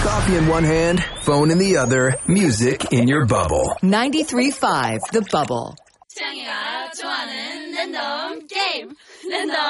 Coffee in one hand, phone in the other, music in your bubble. 93.5 The Bubble. 취향이가 좋아하는 랜덤 게임. 랜덤